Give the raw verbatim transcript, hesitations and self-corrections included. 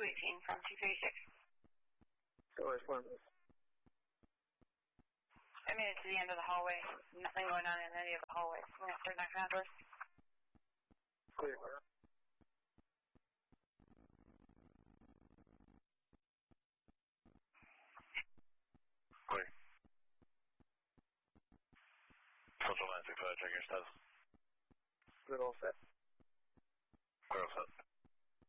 two eighteen from two thirty-six. So where's one? I made it to the end of the hallway. Nothing going on in any of the hallways. I'm going to start knocking on doors. Clear. Clear. Central nine six five, check your status. Good all set. Clear all set.